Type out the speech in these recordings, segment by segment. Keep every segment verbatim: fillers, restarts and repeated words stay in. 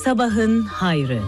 Sabahın hayrı.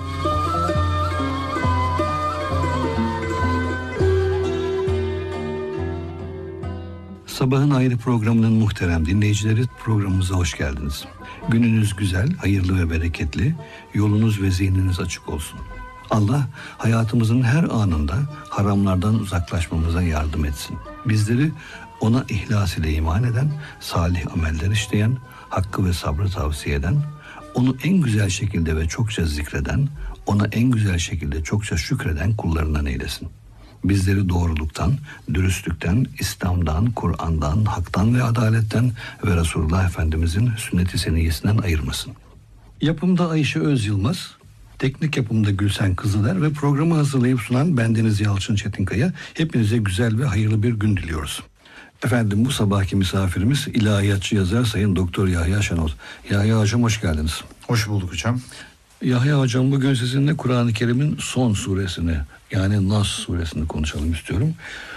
Sabahın Hayrı programının muhterem dinleyicileri, programımıza hoş geldiniz. Gününüz güzel, hayırlı ve bereketli, yolunuz ve zihniniz açık olsun. Allah hayatımızın her anında haramlardan uzaklaşmamıza yardım etsin. Bizleri ona ihlas ile iman eden, salih ameller işleyen, hakkı ve sabrı tavsiye eden, onu en güzel şekilde ve çokça zikreden, ona en güzel şekilde çokça şükreden kullarından eylesin. Bizleri doğruluktan, dürüstlükten, İslam'dan, Kur'an'dan, haktan ve adaletten ve Resulullah Efendimizin sünnet-i seniyyesinden ayırmasın. Yapımda Ayşe Öz Yılmaz, teknik yapımda Gülsen Kızıler ve programı hazırlayıp sunan bendeniz Yalçın Çetinkaya. Hepinize güzel ve hayırlı bir gün diliyoruz. Efendim, bu sabahki misafirimiz ilahiyatçı yazar Sayın Doktor Yahya Şenol. Yahya Hocam, hoş geldiniz. Hoş bulduk hocam. Yahya Hocam, bugün sizinle Kur'an-ı Kerim'in son suresini, yani Nas suresini konuşalım istiyorum.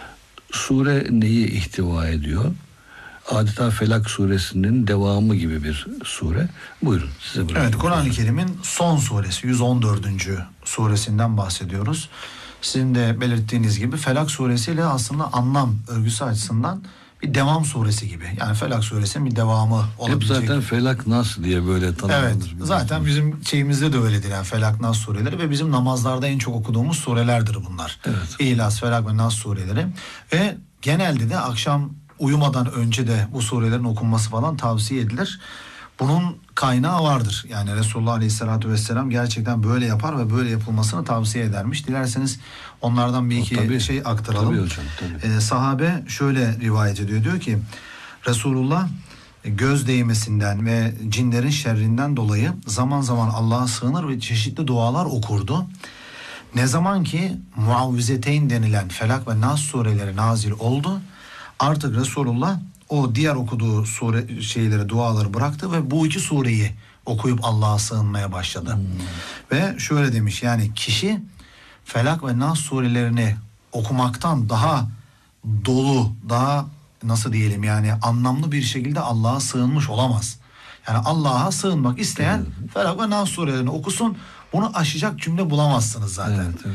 Sure neyi ihtiva ediyor? Adeta Felak suresinin devamı gibi bir sure. Buyurun, size bırakıyorum. Evet, Kur'an-ı Kerim'in son suresi, yüz on dördüncü suresinden bahsediyoruz. Sizin de belirttiğiniz gibi Felak suresiyle aslında anlam örgüsü açısından bir devam suresi gibi. Yani Felak suresinin bir devamı olabilecek. Hep zaten Felak Nas diye böyle tanımlanır. Evet, zaten bizim şeyimizde de öyledir yani Felak Nas sureleri ve bizim namazlarda en çok okuduğumuz surelerdir bunlar. Evet. İhlas, Felak ve Nas sureleri ve genelde de akşam uyumadan önce de bu surelerin okunması falan tavsiye edilir. Bunun kaynağı vardır. Yani Resulullah Aleyhisselatü Vesselam gerçekten böyle yapar ve böyle yapılmasını tavsiye edermiş. Dilerseniz onlardan bir iki tabii, şey aktaralım. Tabii hocam, tabii. Ee, sahabe şöyle rivayet ediyor. Diyor ki Resulullah göz değmesinden ve cinlerin şerrinden dolayı zaman zaman Allah'a sığınır ve çeşitli dualar okurdu. Ne zaman ki Muavvizeteyn denilen Felak ve Nas sureleri nazil oldu, artık Resulullah o diğer okuduğu sure şeyleri, duaları bıraktı ve bu iki sureyi okuyup Allah'a sığınmaya başladı. Hmm. Ve şöyle demiş, yani kişi Felak ve Nas surelerini okumaktan daha dolu, daha nasıl diyelim yani anlamlı bir şekilde Allah'a sığınmış olamaz. Yani Allah'a sığınmak isteyen hmm. Felak ve Nas surelerini okusun. Bunu aşacak cümle bulamazsınız zaten. Evet, evet.